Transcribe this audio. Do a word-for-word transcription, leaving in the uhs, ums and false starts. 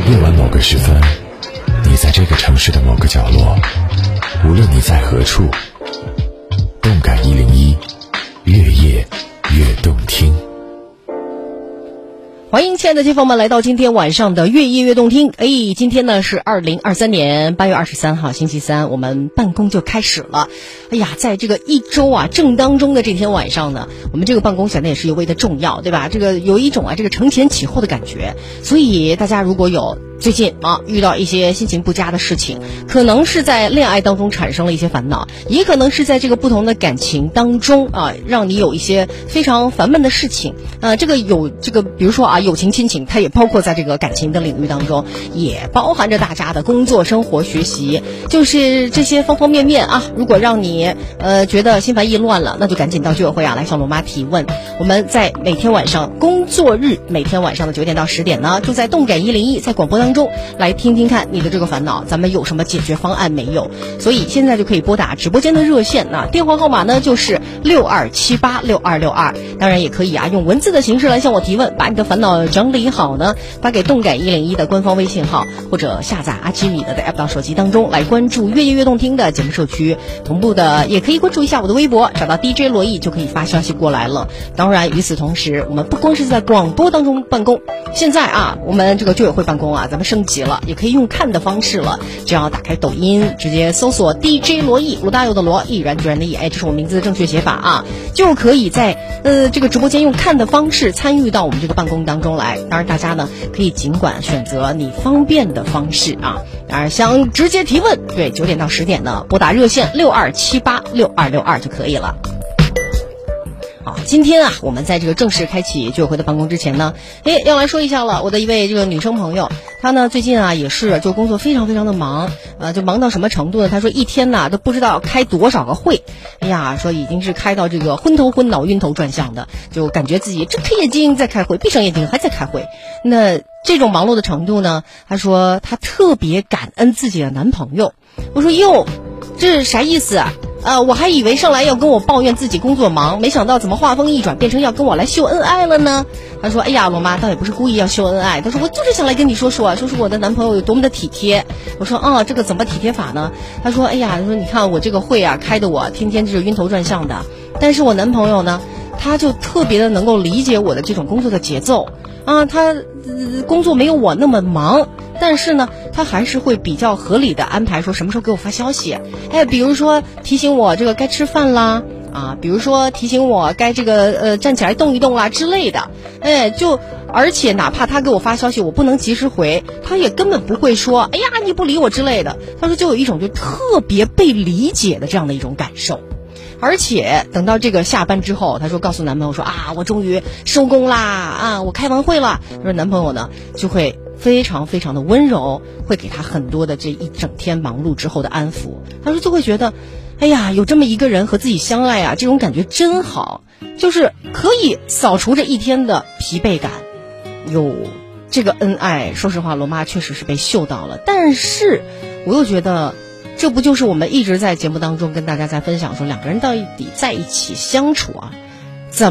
夜晚某个时分，你在这个城市的某个角落，无论你在何处，动感一零一，越夜越动听。 欢迎亲爱的街坊们来到今天晚上的越夜越动听。哎，今天呢是二零二三年八月二十三号星期三，我们办公就开始了。哎呀，在这个一周啊正当中的这天晚上呢，我们这个办公显得也是尤为的重要，对吧？这个有一种啊这个承前启后的感觉。所以大家如果有最近啊遇到一些心情不佳的事情，可能是在恋爱当中产生了一些烦恼，也可能是在这个不同的感情当中啊让你有一些非常烦闷的事情。呃这个有这个比如说啊友情亲情，它也包括在这个感情的领域当中，也包含着大家的工作生活学习，就是这些方方面面啊。如果让你呃觉得心烦意乱了，那就赶紧到居委会啊来向罗妈提问。我们在每天晚上工作日每天晚上的九点到十点呢，就在动感一零一在广播当中来听听看你的这个烦恼，咱们有什么解决方案没有。所以现在就可以拨打直播间的热线啊，电话号码呢就是六二七八六二六二。当然也可以啊用文字的形式来向我提问，把你的烦恼整理好呢，发给动感一零一的官方微信号，或者下载阿基米德的 app 到手机当中来关注越夜越动听的节目社区。同步的也可以关注一下我的微博，找到 D J 罗毅就可以发消息过来了。当然与此同时，我们不光是在广播当中办公，现在啊我们这个居委会办公啊咱们升级了，也可以用看的方式了。只要打开抖音，直接搜索 D J 罗毅，罗大佑的罗，毅然决然的毅，哎，这是我名字的正确写法啊，就可以在呃这个直播间用看的方式参与到我们这个办公当中来。当然大家呢可以尽管选择你方便的方式啊。当然想直接提问，对，九点到十点呢拨打热线六二七八六二六二就可以了。好，今天啊我们在这个正式开启居委会的办公之前呢，哎，要来说一下了。我的一位这个女生朋友，她呢最近啊也是就工作非常非常的忙，呃就忙到什么程度呢？她说一天呐都不知道开多少个会，哎呀，说已经是开到这个昏头昏脑晕头转向的，就感觉自己睁开眼睛在开会，闭上眼睛还在开会。那这种忙碌的程度呢，她说她特别感恩自己的男朋友。我说哟，这是啥意思啊？呃，我还以为上来要跟我抱怨自己工作忙，没想到怎么话锋一转变成要跟我来秀恩爱了呢？他说哎呀罗妈倒也不是故意要秀恩爱，他说我就是想来跟你说说说说我的男朋友有多么的体贴。我说哦，这个怎么体贴法呢？他说哎呀，他说你看我这个会啊开的我天天就是晕头转向的，但是我男朋友呢他就特别的能够理解我的这种工作的节奏啊，他、呃、工作没有我那么忙，但是呢他还是会比较合理的安排说什么时候给我发消息，哎，比如说提醒我这个该吃饭啦啊，比如说提醒我该这个呃站起来动一动啦之类的，哎，就而且哪怕他给我发消息我不能及时回，他也根本不会说哎呀你不理我之类的，他说就有一种就特别被理解的这样的一种感受。而且等到这个下班之后，他说告诉男朋友说啊我终于收工啦啊我开完会了，他说男朋友呢就会非常非常的温柔，会给他很多的这一整天忙碌之后的安抚。他说就会觉得哎呀有这么一个人和自己相爱啊，这种感觉真好，就是可以扫除这一天的疲惫感。有这个恩爱，说实话罗妈确实是被嗅到了，但是我又觉得这不就是我们一直在节目当中跟大家在分享说两个人到底在一起相处啊，